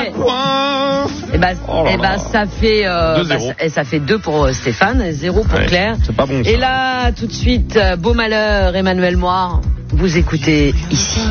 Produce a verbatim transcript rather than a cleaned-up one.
coin. Et bah, Oh là eh bah là. ça fait euh, deux bah, zéro. ça, et ça fait deux pour euh, Stéphane, et zéro pour Ouais, Claire. c'est pas bon, ça. Et là, tout de suite, euh, Beau Malheur, Emmanuel Moir, vous écoutez ici.